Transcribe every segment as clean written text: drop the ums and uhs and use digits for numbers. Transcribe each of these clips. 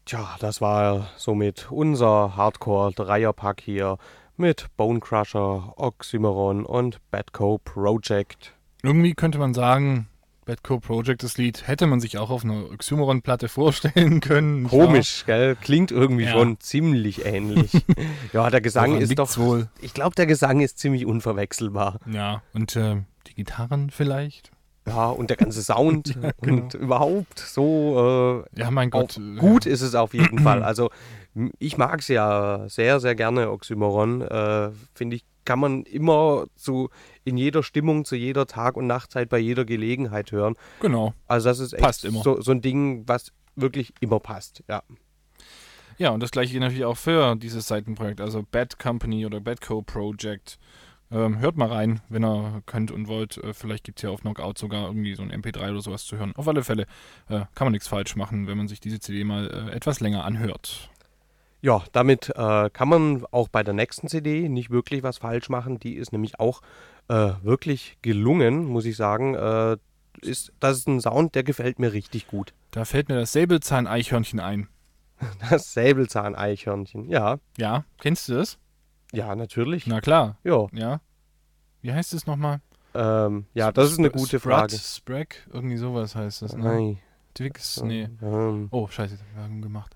Tja, das war somit unser Hardcore-Dreierpack hier mit Bonecrusher, Oxymoron und Batco Project. Irgendwie könnte man sagen, Bad Co Project, das Lied, hätte man sich auch auf einer Oxymoron-Platte vorstellen können. nicht wahr? Komisch, gell? Klingt irgendwie Ja. schon ziemlich ähnlich. Ja, der Gesang Woran ist liegt's doch... wohl? Ich glaube, der Gesang ist ziemlich unverwechselbar. Ja, und die Gitarren vielleicht? Ja, und der ganze Sound Ja, genau. und überhaupt so... Ja, mein Gott. Gut ist es auf jeden Fall. Also ich mag es ja sehr, sehr gerne, Oxymoron. Finde ich, kann man immer in jeder Stimmung, zu jeder Tag- und Nachtzeit, bei jeder Gelegenheit hören. Genau. Also das ist echt Passt immer. so ein Ding, was wirklich immer passt. Ja, Ja, und das gleiche gilt natürlich auch für dieses Seitenprojekt, also Bad Company oder Bad Co Project. Hört mal rein, wenn ihr könnt und wollt. Vielleicht gibt es ja auf Knockout sogar irgendwie so ein MP3 oder sowas zu hören. Auf alle Fälle kann man nichts falsch machen, wenn man sich diese CD mal etwas länger anhört. ja, damit kann man auch bei der nächsten CD nicht wirklich was falsch machen. Die ist nämlich auch wirklich gelungen, muss ich sagen. Das ist ein Sound, der gefällt mir richtig gut. Da fällt mir das Säbelzahn-Eichhörnchen ein. Das Säbelzahn-Eichhörnchen. Ja, Ja, kennst du das? ja, natürlich. Na klar. Ja, Ja. Wie heißt es nochmal? ja, das ist eine gute Frage. Sprague, irgendwie sowas heißt das, ne? Nein. Twix, nee. Ähm, Oh, scheiße, Werbung gemacht.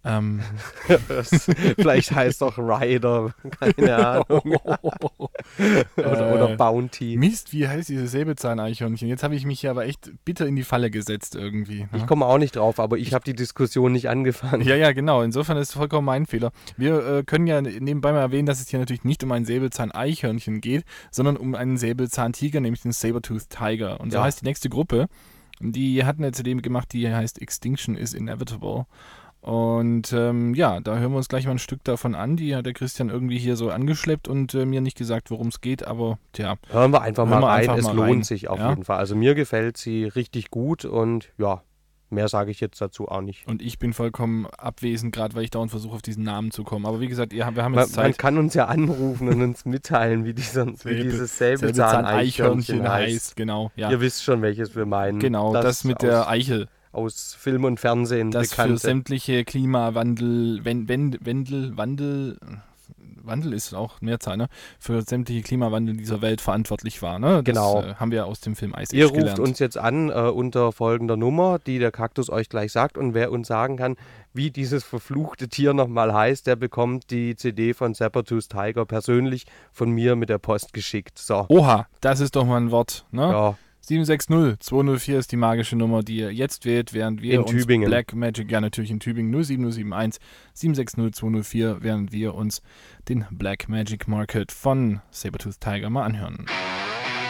Vielleicht heißt doch Ryder, keine Ahnung. oder Bounty. Mist, wie heißt dieses Säbelzahn-Eichhörnchen? Jetzt habe ich mich hier aber echt bitter in die Falle gesetzt irgendwie. Ich Ne? komme auch nicht drauf, aber ich habe die Diskussion nicht angefangen. Ja, ja, genau. Insofern ist es vollkommen mein Fehler. Wir können ja nebenbei mal erwähnen, dass es hier natürlich nicht um ein Säbelzahn-Eichhörnchen geht, sondern um einen Säbelzahntiger, nämlich den Sabertooth Tiger. Und so Ja. heißt die nächste Gruppe. Die hat eine CD gemacht, die heißt Extinction is Inevitable. Und ja, da hören wir uns gleich mal ein Stück davon an. Die hat der Christian irgendwie hier so angeschleppt und mir nicht gesagt, worum es geht, aber tja. Hören wir einfach mal Hören wir rein, einfach es mal lohnt rein. sich auf Ja. jeden Fall. Also mir gefällt sie richtig gut und ja, mehr sage ich jetzt dazu auch nicht. Und ich bin vollkommen abwesend, gerade weil ich dauernd versuche, auf diesen Namen zu kommen. Aber wie gesagt, wir haben Man jetzt Zeit. kann uns ja anrufen und uns mitteilen, wie dieses Säbelzahn-Eichhörnchen heißt. Genau, ja. Ihr wisst schon, welches wir meinen. Genau, das mit der Eichel. Aus Film und Fernsehen Das für bekannte. sämtliche Klimawandel, Wandel ist auch Mehrzahl, ne? Für sämtliche Klimawandel dieser Welt verantwortlich war, ne? Das Genau. Haben wir aus dem Film Ice Ihr Age ruft gelernt. uns jetzt an unter folgender Nummer, die der Kaktus euch gleich sagt. Und wer uns sagen kann, wie dieses verfluchte Tier nochmal heißt, der bekommt die CD von Sabertooth Tiger persönlich von mir mit der Post geschickt. So, Oha, das ist doch mal ein Wort, ne? ja, 760-204 ist die magische Nummer, die ihr jetzt wählt, während wir In uns Tübingen. Black Magic, ja natürlich in Tübingen, 07071 760-204, während wir uns den Black Magic Market von Sabertooth Tiger mal anhören.